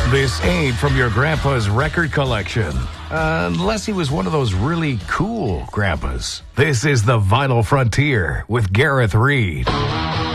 This ain't from your grandpa's record collection. Unless he was one of those really cool grandpas. This is The Vinyl Frontier with Gareth Reed.